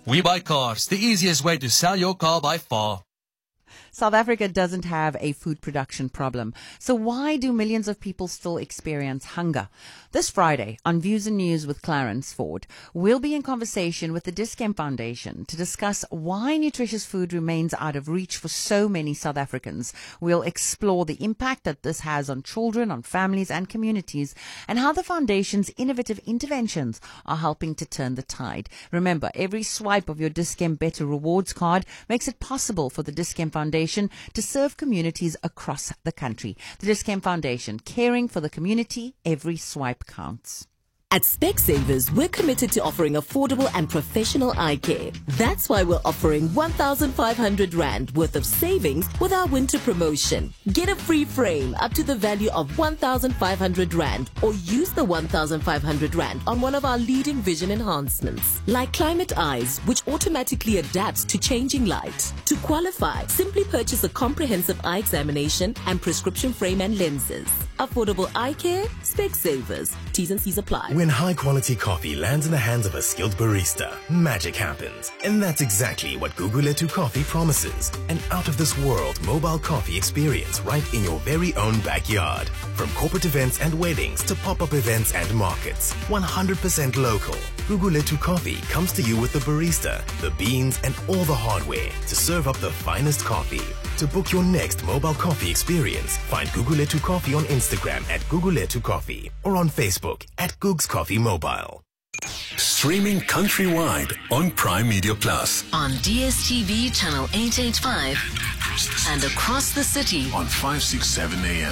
We Buy Cars, the easiest way to sell your car by far. South Africa doesn't have a food production problem. So why do millions of people still experience hunger? This Friday on Views and News with Clarence Ford, we'll be in conversation with the Dis-Chem Foundation to discuss why nutritious food remains out of reach for so many South Africans. We'll explore the impact that this has on children, on families and communities, and how the foundation's innovative interventions are helping to turn the tide. Remember, every swipe of your Dis-Chem Better Rewards card makes it possible for the Dis-Chem Foundation to serve communities across the country. The Dis-Chem Foundation, caring for the community, every swipe counts. At Specsavers, we're committed to offering affordable and professional eye care. That's why we're offering 1,500 Rand worth of savings with our winter promotion. Get a free frame up to the value of 1,500 Rand or use the 1,500 Rand on one of our leading vision enhancements, like Climate Eyes, which automatically adapts to changing light. To qualify, simply purchase a comprehensive eye examination and prescription frame and lenses. Affordable eye care, Specsavers. T's and C's apply. When high-quality coffee lands in the hands of a skilled barista, magic happens. And that's exactly what Guguletu Coffee promises. An out-of-this-world mobile coffee experience right in your very own backyard. From corporate events and weddings to pop-up events and markets. 100% local. Guguletu Coffee comes to you with the barista, the beans, and all the hardware to serve up the finest coffee. To book your next mobile coffee experience, find Guguletu Coffee on Instagram at Guguletu Coffee or on Facebook at Googs Coffee Mobile. Streaming countrywide on Prime Media Plus. On DSTV channel 885 and across the city On 567 AM.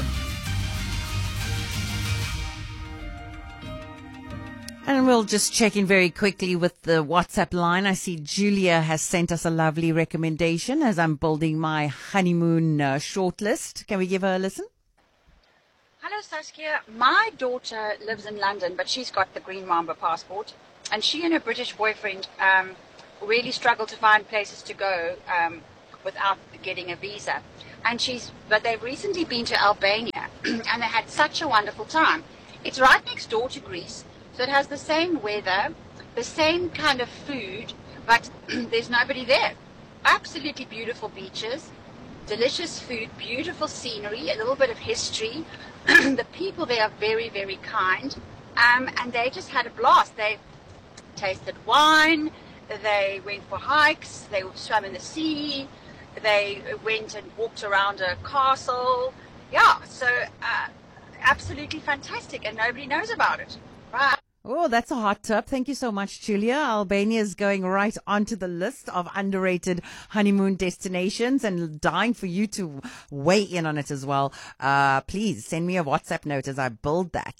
And we'll just check in very quickly with the WhatsApp line. I see Julia has sent us a lovely recommendation as I'm building my honeymoon shortlist. Can we give her a listen? Hello, Saskia. My daughter lives in London, but she's got the Green Mamba passport. And she and her British boyfriend really struggle to find places to go without getting a visa. But they've recently been to Albania, and they had such a wonderful time. It's right next door to Greece. So it has the same weather, the same kind of food, but there's nobody there. Absolutely beautiful beaches, delicious food, beautiful scenery, a little bit of history. The people there are very, very kind, and they just had a blast. They tasted wine, they went for hikes, they swam in the sea, they went and walked around a castle. Yeah, so absolutely fantastic, and nobody knows about it. Right. Oh, that's a hot tip. Thank you so much, Julia. Albania is going right onto the list of underrated honeymoon destinations and dying for you to weigh in on it as well. Please send me a WhatsApp note as I build that.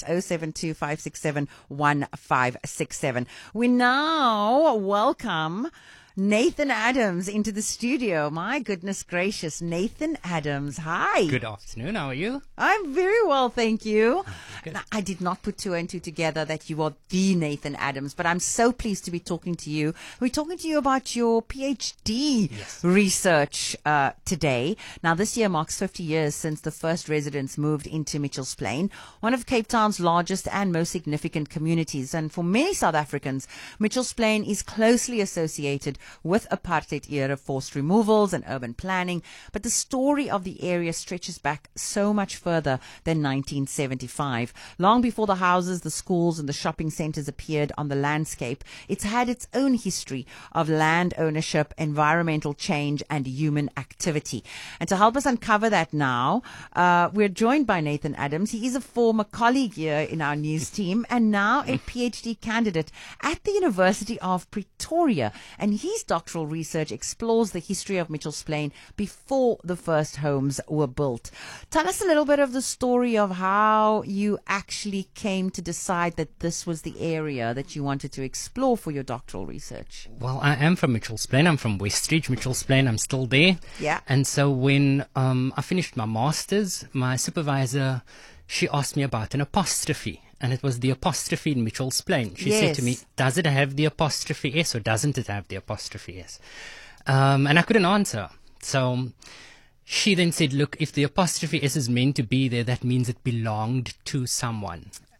072-567-1567. We now welcome Nathan Adams into the studio. My goodness gracious, Nathan Adams. Hi. Good afternoon. How are you? I'm very well, thank you. Good. Now, I did not put two and two together that you are the Nathan Adams, but I'm so pleased to be talking to you. We're talking to you about your PhD research today. Now, this year marks 50 years since the first residents moved into Mitchells Plain, one of Cape Town's largest and most significant communities. And for many South Africans, Mitchells Plain is closely associated with apartheid-era forced removals and urban planning, but the story of the area stretches back so much further than 1975. Long before the houses, the schools and the shopping centres appeared on the landscape, it's had its own history of land ownership, environmental change and human activity. And to help us uncover that now, we're joined by Nathan Adams. He is a former colleague here in our news team and now a PhD candidate at the University of Pretoria, and his doctoral research explores the history of Mitchells Plain before the first homes were built. Tell us a little bit of the story of how you actually came to decide that this was the area that you wanted to explore for your doctoral research. Well, I am from Mitchells Plain. I'm from Westridge, Mitchells Plain. I'm still there. Yeah. And so when I finished my master's, my supervisor, she asked me about an apostrophe. And it was the apostrophe in Mitchells Plain. She said to me, does it have the apostrophe S or doesn't it have the apostrophe S? And I couldn't answer. So she then said, look, if the apostrophe S is meant to be there, that means it belonged to someone.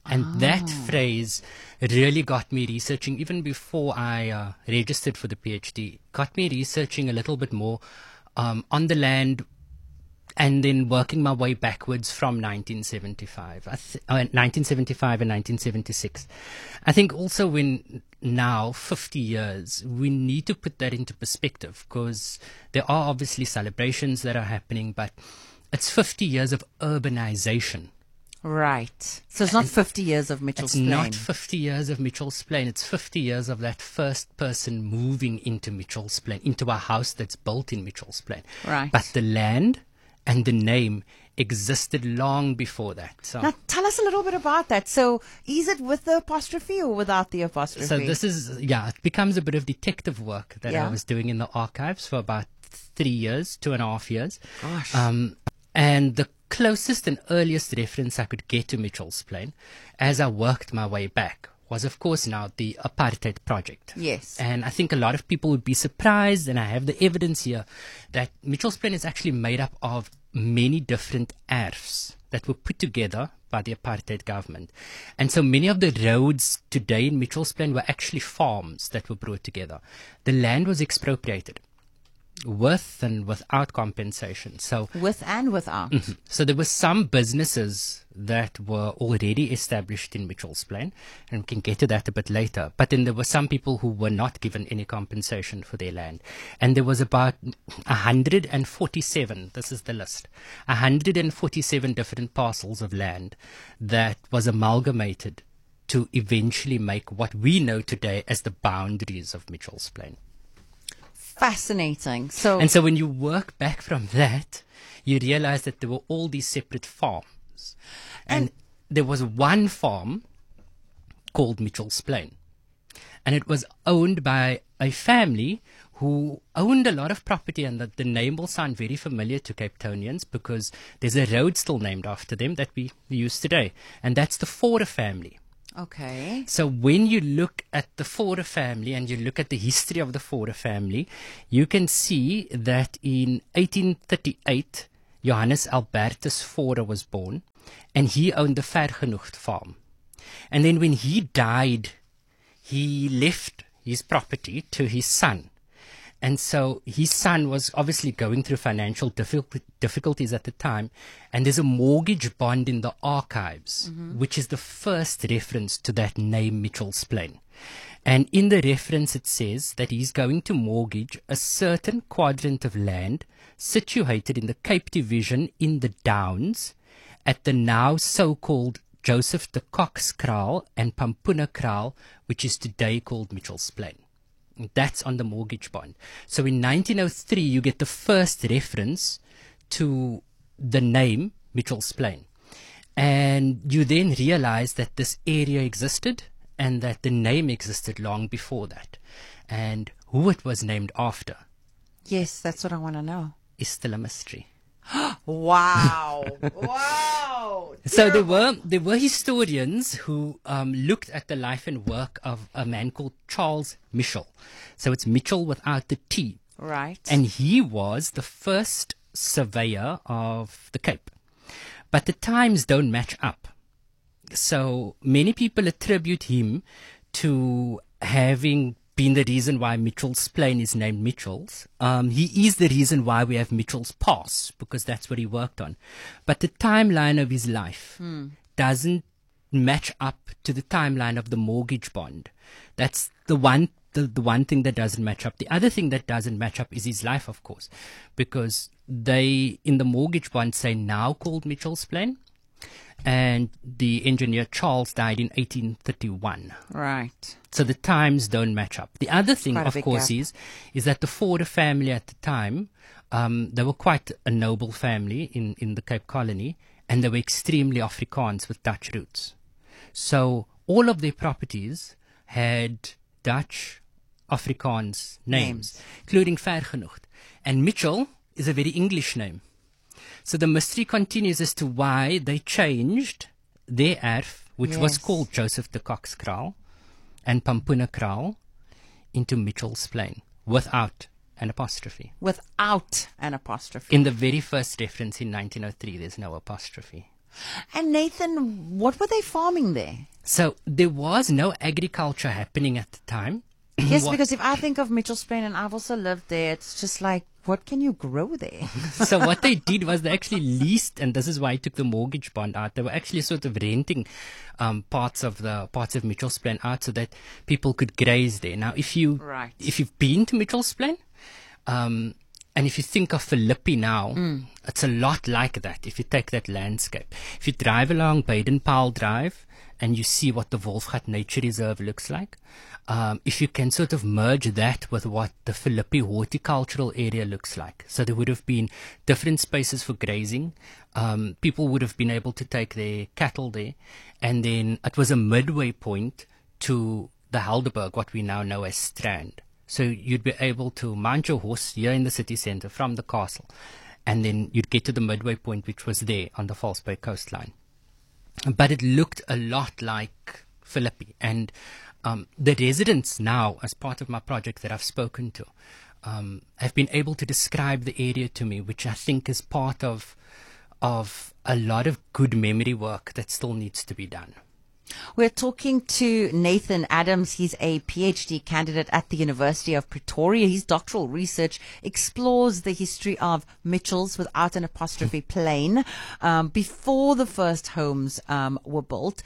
And that phrase really got me researching, even before I registered for the PhD, got me researching a little bit more on the land, and then working my way backwards from 1975 and 1976. I think also when now, 50 years, we need to put that into perspective, because there are obviously celebrations that are happening, but it's 50 years of urbanization. Right. So it's not 50 years of Mitchell's Plain. It's not 50 years of Mitchell's Plain. It's 50 years of that first person moving into Mitchell's Plain, into a house that's built in Mitchell's Plain. Right. But the land and the name existed long before that. So now, tell us a little bit about that. So, is it with the apostrophe or without the apostrophe? So this is, it becomes a bit of detective work that I was doing in the archives for about 3 years, 2.5 years. Gosh. And the closest and earliest reference I could get to Mitchell's Plain, as I worked my way back, was, of course, now the Apartheid Project. Yes. And I think a lot of people would be surprised, and I have the evidence here, that Mitchell's Plain is actually made up of many different erfs that were put together by the apartheid government. And so many of the roads today in Mitchell's Plain were actually farms that were brought together. The land was expropriated, with and without compensation. So with and without. So there were some businesses that were already established in Mitchell's Plain, and we can get to that a bit later. But then there were some people who were not given any compensation for their land. And there was about 147, this is the list, 147 different parcels of land that was amalgamated to eventually make what we know today as the boundaries of Mitchell's Plain. Fascinating. And so when you work back from that, you realize that there were all these separate farms. And there was one farm called Mitchell's Plain. And it was owned by a family who owned a lot of property, and the name will sound very familiar to Cape Townians because there's a road still named after them that we use today. And that's the Fora family. Okay. So when you look at the Fora family and you look at the history of the Fora family, you can see that in 1838, Johannes Albertus Fora was born, and he owned the Vergenoegd farm. And then when he died, he left his property to his son. And so his son was obviously going through financial difficulties at the time. And there's a mortgage bond in the archives, which is the first reference to that name, Mitchell's Plain. And in the reference, it says that he's going to mortgage a certain quadrant of land situated in the Cape Division in the Downs at the now so-called Joseph de Kokskraal and Pampuna Kraal, which is today called Mitchell's Plain. That's on the mortgage bond. So in 1903, you get the first reference to the name Mitchell's Plain. And you then realize that this area existed and that the name existed long before that. And who it was named after. Yes, that's what I want to know. Is still a mystery. Wow. Wow. So there were historians who looked at the life and work of a man called Charles Mitchell. So it's Mitchell without the T. Right. And he was the first surveyor of the Cape. But the times don't match up. So many people attribute him to having been the reason why Mitchell's Plain is named Mitchell's. He is the reason why we have Mitchell's Pass, because that's what he worked on. But the timeline of his life doesn't match up to the timeline of the mortgage bond. That's the one thing that doesn't match up. The other thing that doesn't match up is his life, of course, because they, in the mortgage bond, say now called Mitchell's Plain. And the engineer Charles died in 1831. Right. So the times don't match up. The other thing, of course, is that the Fora family at the time, they were quite a noble family in the Cape Colony, and they were extremely Afrikaans with Dutch roots. So all of their properties had Dutch Afrikaans names. Including Vergenoegd. And Mitchell is a very English name. So the mystery continues as to why they changed their erf, which was called Joseph de Kokskraal and Pampuna Kraal, into Mitchell's Plain without an apostrophe. Without an apostrophe. In the very first reference in 1903, there's no apostrophe. And Nathan, what were they farming there? So there was no agriculture happening at the time. Yes, because if I think of Mitchell's Plain, and I've also lived there, it's just like, what can you grow there? So what they did was they actually leased, and this is why I took the mortgage bond out. They were actually sort of renting parts of Mitchell's Plain out so that people could graze there. Now, if you've been to Mitchell's Plain, and if you think of Philippi now, it's a lot like that. If you take that landscape, if you drive along Baden-Powell Drive and you see what the Wolfgat Nature Reserve looks like, if you can sort of merge that with what the Philippi horticultural area looks like. So there would have been different spaces for grazing. People would have been able to take their cattle there. And then it was a midway point to the Helderberg, what we now know as Strand. So you'd be able to mount your horse here in the city centre from the castle. And then you'd get to the midway point, which was there on the False Bay coastline. But it looked a lot like Philippi. And the residents now, as part of my project that I've spoken to, have been able to describe the area to me, which I think is part of a lot of good memory work that still needs to be done. We're talking to Nathan Adams. He's a PhD candidate at the University of Pretoria. His doctoral research explores the history of Mitchell's without an apostrophe plain before the first homes were built.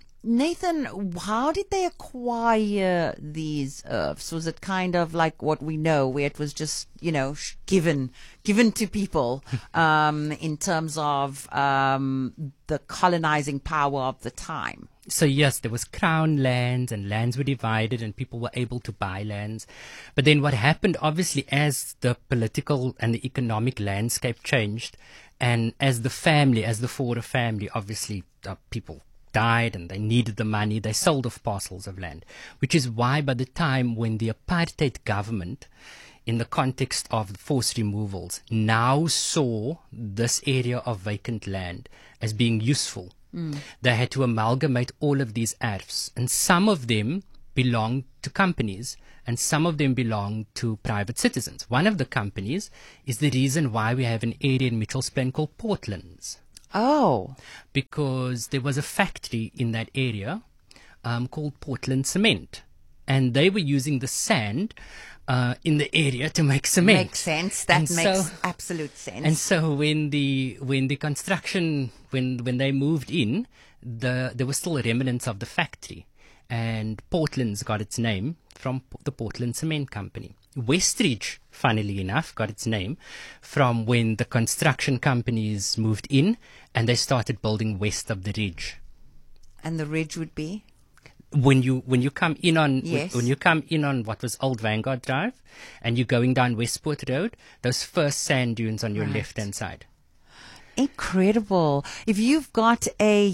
Nathan, how did they acquire these earths? Was it kind of like what we know, where it was just, given to people in terms of the colonizing power of the time? So yes, there was crown lands and lands were divided and people were able to buy lands. But then what happened, obviously, as the political and the economic landscape changed, and as the Fourie family, obviously people died and they needed the money, they sold off parcels of land, which is why by the time when the apartheid government, in the context of the forced removals, now saw this area of vacant land as being useful, they had to amalgamate all of these erfs, and some of them belonged to companies and some of them belonged to private citizens. One of the companies is the reason why we have an area in Mitchell's Plain called Portlands. Oh. Because there was a factory in that area called Portland Cement. And they were using the sand in the area to make cement. Makes sense. That makes absolute sense. And so when the construction, when they moved in, there were still remnants of the factory. And Portland's got its name from the Portland Cement Company. Westridge, funnily enough, got its name from when the construction companies moved in and they started building west of the ridge. And the ridge would be? When you come in on yes. when you come in on what was Old Vanguard Drive and you're going down Westport Road, those first sand dunes on your left-hand side. Incredible. If you've got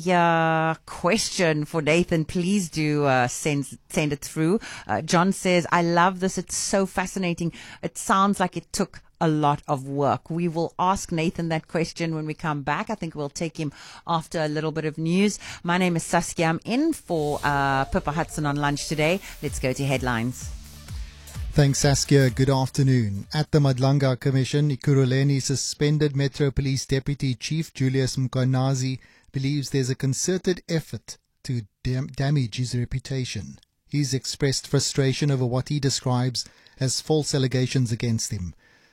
a question for Nathan, please do send it through. John says, I love this. It's so fascinating. It sounds like it took a lot of work. We will ask Nathan that question when we come back. I think we'll take him after a little bit of news. My name is Saskia. I'm in for Pippa Hudson on lunch today. Let's go to headlines. Thanks, Saskia. Good afternoon. At the Madlanga Commission, Ekurhuleni suspended Metro Police Deputy Chief Julius Mkhwanazi believes there's a concerted effort to damage his reputation. He's expressed frustration over what he describes as false allegations against him.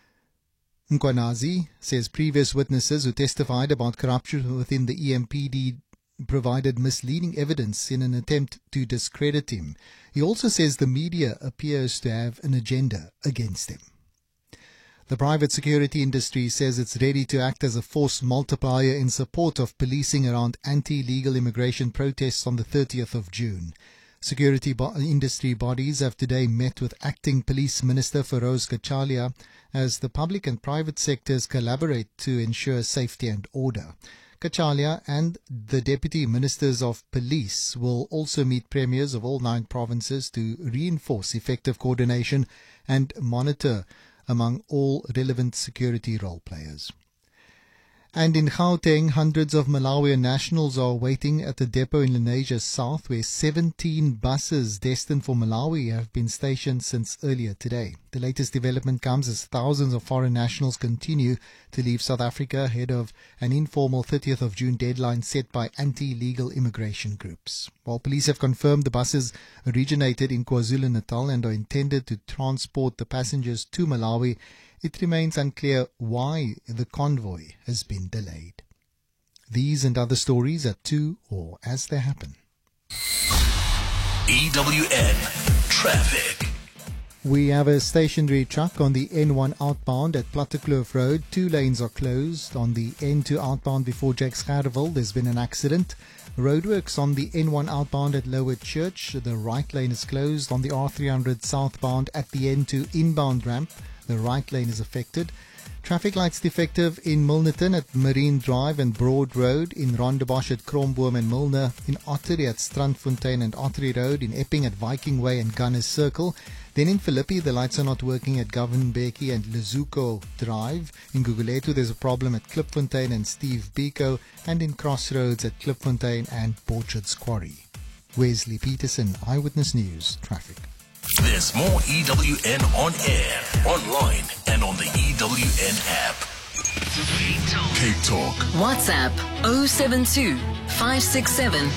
Mkhwanazi says previous witnesses who testified about corruption within the EMPD provided misleading evidence in an attempt to discredit him. He also says the media appears to have an agenda against him. The private security industry says it's ready to act as a force multiplier in support of policing around anti-illegal immigration protests on the 30th of June. Security industry bodies have today met with Acting Police Minister Feroz Kachalia as the public and private sectors collaborate to ensure safety and order. Kachalia and the Deputy Ministers of Police will also meet premiers of all 9 provinces to reinforce effective coordination and monitor among all relevant security role players. And in Gauteng, hundreds of Malawian nationals are waiting at a depot in Lenasia South where 17 buses destined for Malawi have been stationed since earlier today. The latest development comes as thousands of foreign nationals continue to leave South Africa ahead of an informal 30th of June deadline set by anti-legal immigration groups. While police have confirmed the buses originated in KwaZulu-Natal and are intended to transport the passengers to Malawi, it remains unclear why the convoy has been delayed. These and other stories at 2 or as they happen. EWN Traffic. We have a stationary truck on the N1 outbound at Plattekloof Road. 2 lanes are closed. On the N2 outbound before Jack's Gerwel, there's been an accident. Roadworks on the N1 outbound at Lower Church. The right lane is closed. On the R300 southbound at the N2 inbound ramp, the right lane is affected. Traffic lights defective in Milnerton at Marine Drive and Broad Road, in Rondebosch at Kromboom and Milner, in Ottery at Strandfontein and Ottery Road, in Epping at Viking Way and Gunners Circle. Then in Philippi, the lights are not working at Govan-Becky and Lezuko Drive. In Guguletu, there's a problem at Klipfontein and Steve Biko, and in Crossroads at Klipfontein and Portchard's Quarry. Wesley Peterson, Eyewitness News, Traffic. There's more EWN on air, online, and on the EWN app. Cape Talk. WhatsApp 072 567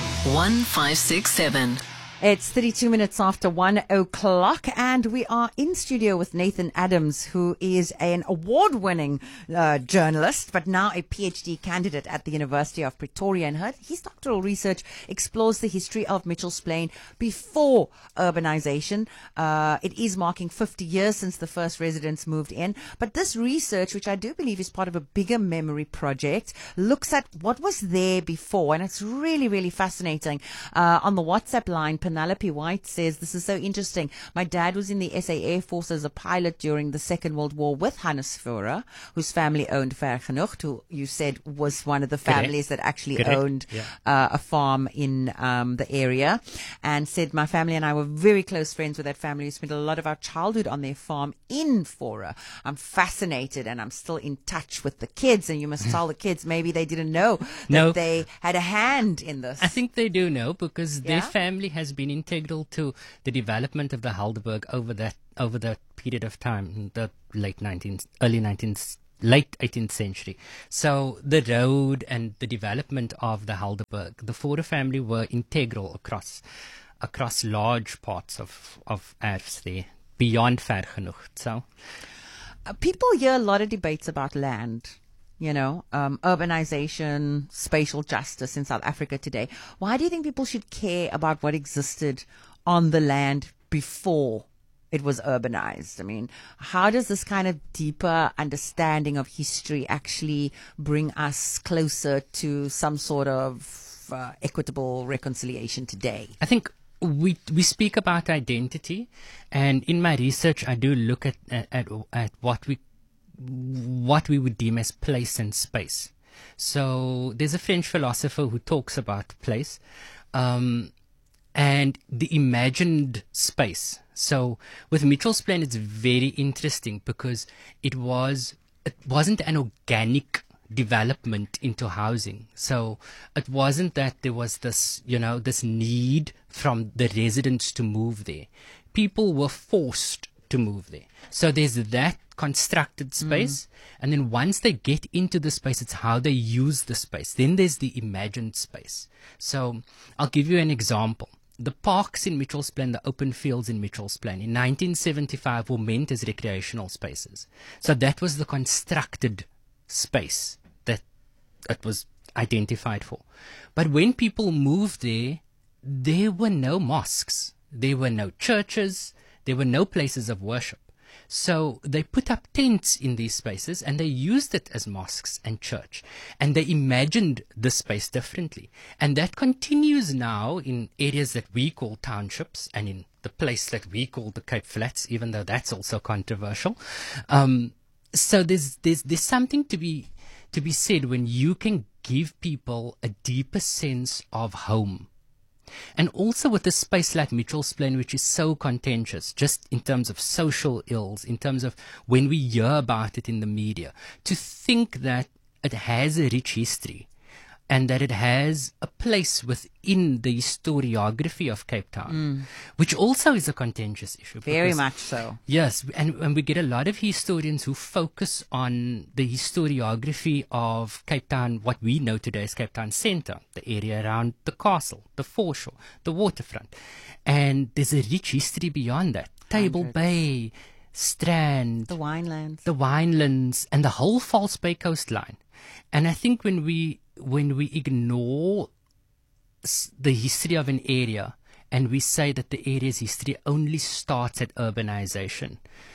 1567. It's 32 minutes after 1 o'clock, and we are in studio with Nathan Adams, who is an award-winning journalist, but now a PhD candidate at the University of Pretoria. And his doctoral research explores the history of Mitchell's Plain before urbanization. It is marking 50 years since the first residents moved in. But this research, which I do believe is part of a bigger memory project, looks at what was there before, and it's really, really fascinating. On the WhatsApp line, Penelope White says, this is so interesting. My dad was in the SA Air Force as a pilot during the Second World War with Hannes Führer, whose family owned Vergenoeg, who you said was one of the families that actually owned a farm in the area, and said, my family and I were very close friends with that family. We spent a lot of our childhood on their farm in Führer. I'm fascinated, and I'm still in touch with the kids, and you must tell the kids maybe they didn't know that they had a hand in this. I think they do know, because their family has been integral to the development of the Helderberg over that period of time, the late 18th century. So the road and the development of the Helderberg, the Führer family were integral across large parts of Erfs there, beyond Vergenoeg. So people hear a lot of debates about land. Urbanization, spatial justice in South Africa today. Why do you think people should care about what existed on the land before it was urbanized? I mean, how does this kind of deeper understanding of history actually bring us closer to some sort of equitable reconciliation today? I think we speak about identity, and in my research, I do look at what we would deem as place and space. So there's a French philosopher who talks about place and the imagined space. So with Mitchell's Plain, it's very interesting because it wasn't an organic development into housing. So it wasn't that there was this need from the residents to move there. People were forced to move there. So there's that constructed space, and then once they get into the space, it's how they use the space. Then there's the imagined space. So I'll give you an example. The parks in Mitchell's Plain, the open fields in Mitchell's Plain, in 1975 were meant as recreational spaces. So that was the constructed space that it was identified for. But when people moved there, there were no mosques, there were no churches, there were no places of worship. So they put up tents in these spaces and they used it as mosques and church. And they imagined the space differently. And that continues now in areas that we call townships and in the place that we call the Cape Flats, even though that's also controversial. So there's something to be said when you can give people a deeper sense of home. And also with a space like Mitchell's Plain, which is so contentious, just in terms of social ills, in terms of when we hear about it in the media, to think that it has a rich history and that it has a place within the historiography of Cape Town, which also is a contentious issue. Very much so. Yes, and we get a lot of historians who focus on the historiography of Cape Town, what we know today as Cape Town Centre, the area around the castle, the foreshore, the waterfront. And there's a rich history beyond that. Table Bay, Strand, the winelands, and the whole False Bay coastline. And I think when we ignore the history of an area and we say that the area's history only starts at urbanization,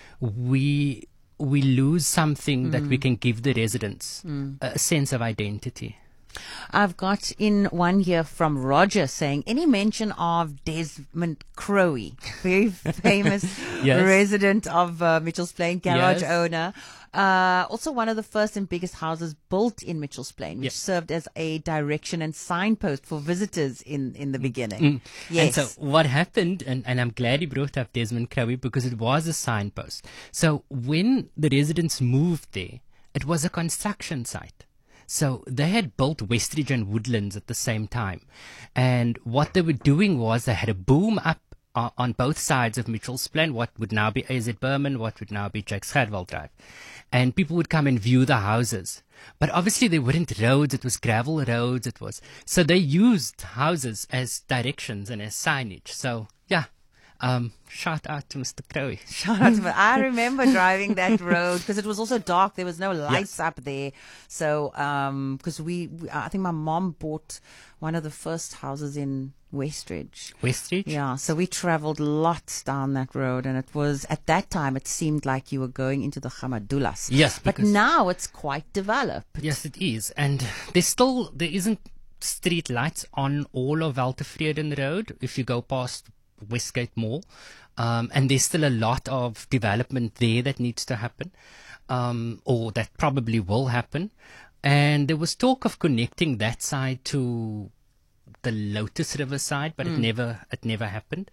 we lose something that we can give the residents, a sense of identity. I've got in one here from Roger saying, any mention of Desmond Crowe, very famous resident of Mitchell's Plain, garage owner. Also one of the first and biggest houses built in Mitchell's Plain, which served as a direction and signpost for visitors in the beginning. Yes. And so what happened, and I'm glad you brought up Desmond Crowe because it was a signpost. So when the residents moved there, it was a construction site. So they had built Westridge and Woodlands at the same time. And what they were doing was they had a boom up on both sides of Mitchell's Plain, what would now be AZ Berman, what would now be Jakes Gerwel Drive. And people would come and view the houses. But obviously there weren't roads, it was gravel roads, so they used houses as directions and as signage. So, yeah. Shout out to Mr. Crowe. Shout out to him. I remember driving that road because it was also dark. There was no lights up there. So, because I think my mom bought one of the first houses in Westridge. Westridge? Yeah. So we traveled lots down that road, and it was, at that time, it seemed like you were going into the Hamadulas. Yes. But now it's quite developed. Yes, it is. And there isn't street lights on all of Walter Vreden Road if you go past Westgate Mall, and there's still a lot of development there that needs to happen, or that probably will happen. And there was talk of connecting that side to the Lotus River side, but it never happened.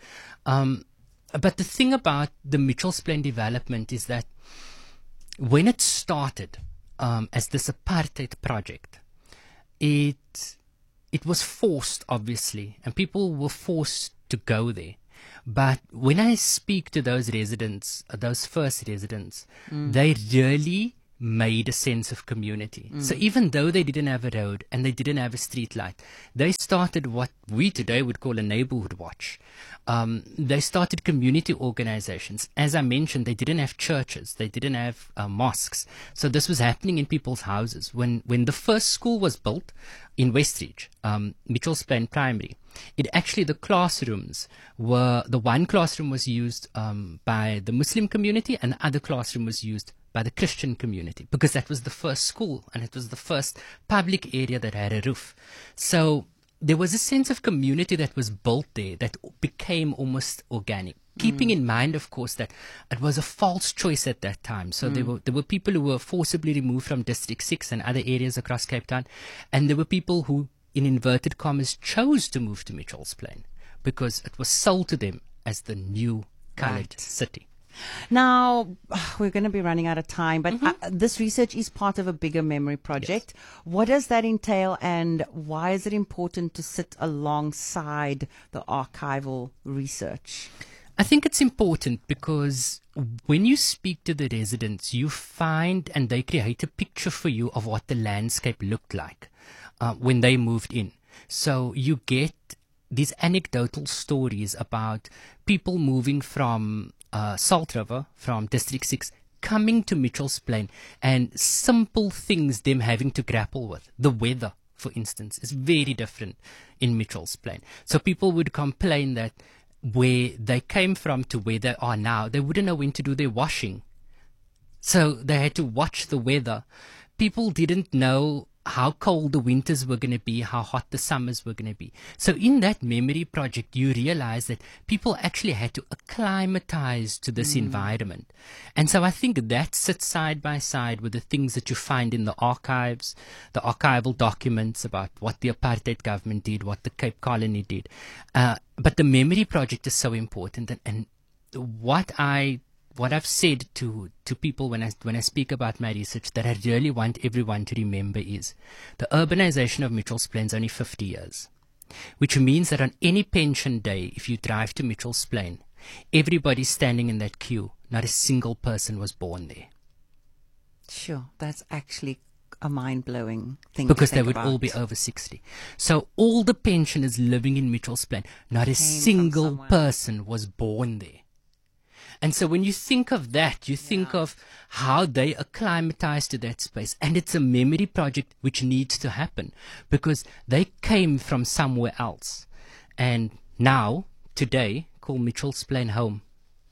But the thing about the Mitchell's Plain development is that when it started as this apartheid project, it was forced, obviously, and people were forced to go there. But when I speak to those residents, those first residents, they really made a sense of community. So even though they didn't have a road and they didn't have a street light, they started what we today would call a neighborhood watch. They started community organizations. As I mentioned, they didn't have churches. They didn't have mosques. So this was happening in people's houses. When the first school was built in Westridge, Mitchell's Plain Primary, the classrooms the one classroom was used by the Muslim community and the other classroom was used by the Christian community, because that was the first school and it was the first public area that had a roof. So there was a sense of community that was built there that became almost organic. Keeping in mind, of course, that it was a false choice at that time. So there were people who were forcibly removed from District 6 and other areas across Cape Town, and there were people who, in inverted commas, chose to move to Mitchell's Plain because it was sold to them as the new coloured city. Now, we're going to be running out of time, but this research is part of a bigger memory project. Yes. What does that entail, and why is it important to sit alongside the archival research? I think it's important because when you speak to the residents, you find and they create a picture for you of what the landscape looked like when they moved in. So you get these anecdotal stories about people moving from Salt River, from District 6, coming to Mitchell's Plain, and simple things them having to grapple with. The weather, for instance, is very different in Mitchell's Plain. So people would complain that where they came from to where they are now, they wouldn't know when to do their washing. So they had to watch the weather. People didn't know how cold the winters were going to be, how hot the summers were going to be. So in that memory project, you realize that people actually had to acclimatize to this environment. And so I think that sits side by side with the things that you find in the archives, the archival documents about what the apartheid government did, what the Cape Colony did. But the memory project is so important. And what I what I've said to people when I speak about my research that I really want everyone to remember is the urbanization of Mitchell's Plain is only 50 years, which means that on any pension day, if you drive to Mitchell's Plain, everybody's standing in that queue. Not a single person was born there. Sure, that's actually a mind-blowing thing because to think they would about. all be over 60. So all the pensioners living in Mitchell's Plain, not a single person was born there. And so when you think of that, you think of how they acclimatized to that space. And it's a memory project which needs to happen because they came from somewhere else. And now, today, call Mitchell's Plain home.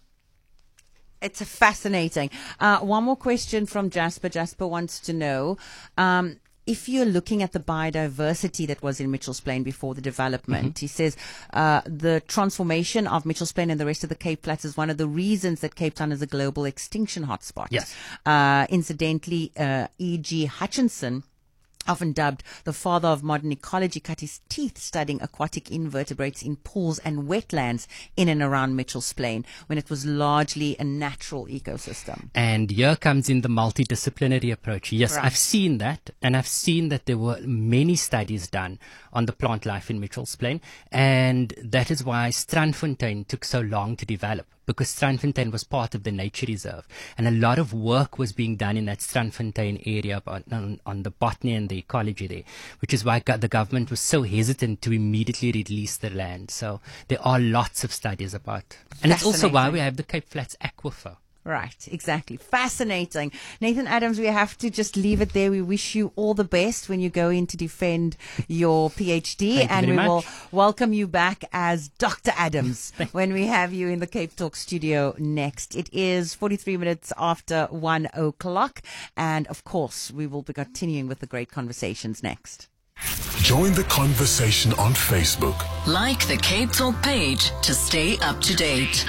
It's fascinating. One more question from Jasper. Jasper wants to know, if you're looking at the biodiversity that was in Mitchell's Plain before the development, he says the transformation of Mitchell's Plain and the rest of the Cape Flats is one of the reasons that Cape Town is a global extinction hotspot. Yes. Incidentally, E.G. Hutchinson, often dubbed the father of modern ecology, cut his teeth studying aquatic invertebrates in pools and wetlands in and around Mitchell's Plain when it was largely a natural ecosystem. And here comes in the multidisciplinary approach. Yes, right. I've seen that, and I've seen that there were many studies done on the plant life in Mitchell's Plain, and that is why Strandfontein took so long to develop, because Strandfontein was part of the nature reserve, and a lot of work was being done in that Strandfontein area on the botany and the ecology there, which is why the government was so hesitant to immediately release the land. So there are lots of studies about, and it's also why we have the Cape Flats Aquifer. Right, exactly. Fascinating. Nathan Adams, we have to just leave it there. We wish you all the best when you go in to defend your PhD, and we will welcome you back as Dr. Adams when we have you in the Cape Talk studio next. It is 43 minutes after 1 o'clock, and of course, we will be continuing with the great conversations next. Join the conversation on Facebook. Like the Cape Talk page to stay up to date.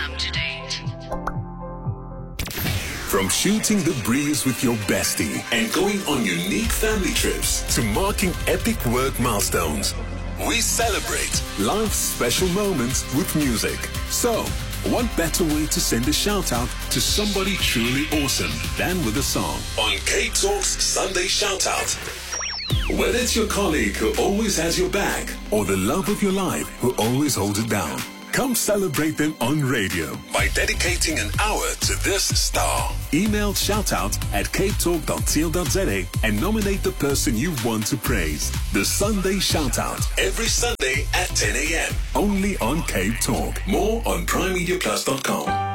From shooting the breeze with your bestie and going on unique family trips to marking epic work milestones, we celebrate life's special moments with music. So, what better way to send a shout out to somebody truly awesome than with a song on Cape Talk's Sunday Shout Out. Whether it's your colleague who always has your back or the love of your life who always holds it down, come celebrate them on radio by dedicating an hour to this star. Email shoutout@capetalk.co.za and nominate the person you want to praise. The Sunday Shoutout, every Sunday at 10 a.m. Only on Cape Talk. More on primemediaplus.com.